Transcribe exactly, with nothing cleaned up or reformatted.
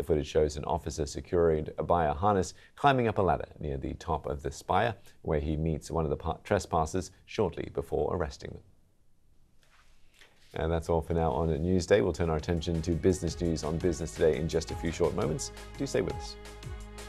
footage shows an officer secured by a harness climbing up a ladder near the top of the spire, where he meets one of the trespassers shortly before arresting them. And that's all for now on Newsday. We'll turn our attention to business news on Business Today in just a few short moments. Do stay with us.